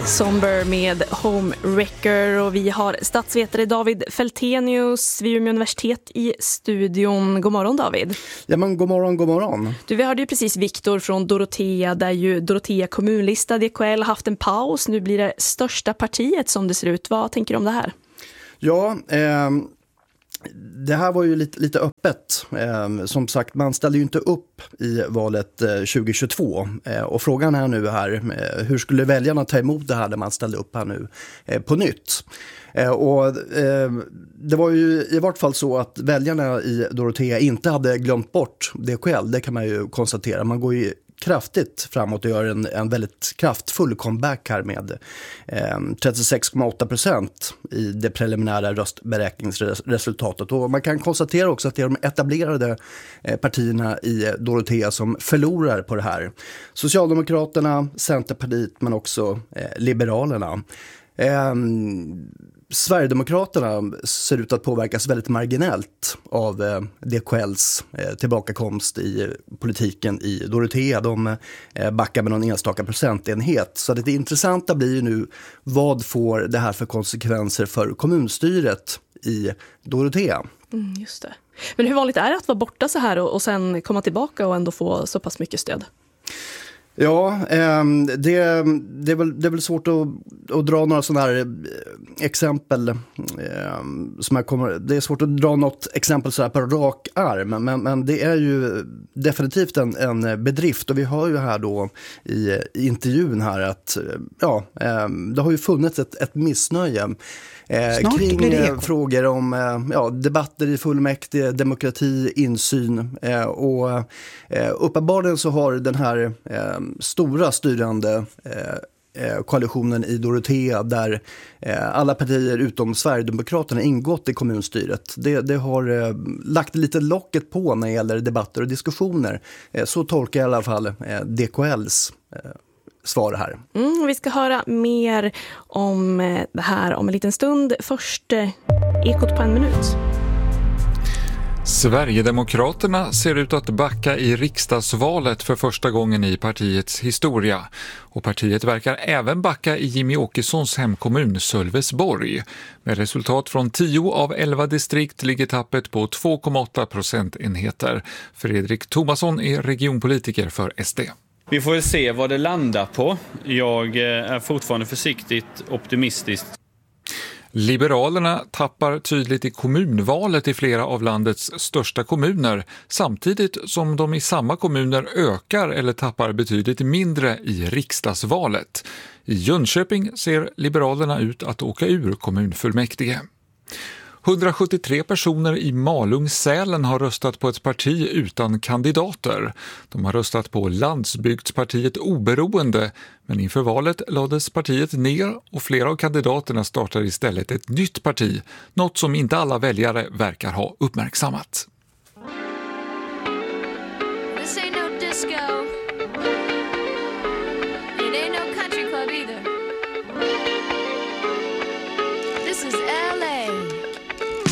Somber med Homewrecker och vi har statsvetare David Feltenius vid Umeå universitet i studion. God morgon David. Ja men god morgon. Du, vi hörde ju precis Viktor från Dorotea där ju Dorotea kommunlista DKL haft en paus. Nu blir det största partiet som det ser ut. Vad tänker du om det här? Ja, det här var ju lite öppet. Som sagt, man ställde ju inte upp i valet 2022. Och frågan är nu här, hur skulle väljarna ta emot det här när man ställde upp här nu på nytt? Det var ju i vart fall så att väljarna i Dorotea inte hade glömt bort DKL. Det kan man ju konstatera. Man går ju kraftigt framåt och gör en väldigt kraftfull comeback här med 36,8% i det preliminära röstberäkningsresultatet. Och man kan konstatera också att det är de etablerade partierna i Dorotea som förlorar på det här. Socialdemokraterna, Centerpartiet men också Liberalerna. Sverigedemokraterna ser ut att påverkas väldigt marginellt av DKLs tillbakakomst i politiken i Dorotea. De backar med någon enstaka procentenhet. Så det intressanta blir ju nu, vad får det här för konsekvenser för kommunstyret i Dorotea? Just det. Men hur vanligt är det att vara borta så här och sen komma tillbaka och ändå få så pass mycket stöd? Ja, det är väl svårt att dra några sådana här exempel det är svårt att dra något exempel så här på rak arm, men det är ju definitivt en bedrift och vi hör ju här då i intervjun här att det har ju funnits ett missnöje kring frågor om debatter i fullmäktige, demokrati, insyn och uppenbarligen så har den här stora styrande koalitionen i Dorotea där alla partier utom Sverigedemokraterna ingått i kommunstyret. Det har lagt lite locket på när det gäller debatter och diskussioner. Så tolkar jag i alla fall DKLs svar här. Vi ska höra mer om det här om en liten stund. Först Ekot på en minut. Sverigedemokraterna ser ut att backa i riksdagsvalet för första gången i partiets historia. Och partiet verkar även backa i Jimmy Åkessons hemkommun Sölvesborg. Med resultat från 10 av 11 distrikt ligger tappet på 2,8 procentenheter. Fredrik Thomasson är regionpolitiker för SD. Vi får se vad det landar på. Jag är fortfarande försiktigt optimistisk. Liberalerna tappar tydligt i kommunvalet i flera av landets största kommuner samtidigt som de i samma kommuner ökar eller tappar betydligt mindre i riksdagsvalet. I Jönköping ser Liberalerna ut att åka ur kommunfullmäktige. 173 personer i Malung-Sälen har röstat på ett parti utan kandidater. De har röstat på Landsbygdspartiet Oberoende, men inför valet lades partiet ner och flera av kandidaterna startar istället ett nytt parti, något som inte alla väljare verkar ha uppmärksammat.